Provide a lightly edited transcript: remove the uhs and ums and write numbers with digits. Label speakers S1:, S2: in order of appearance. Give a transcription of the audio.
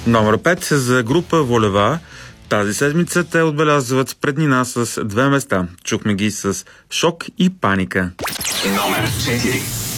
S1: Номер 5 за група Волева. Тази седмица те отбелязват преднина с 2 места. Чухме ги с Шок и Паника.
S2: Номер 4.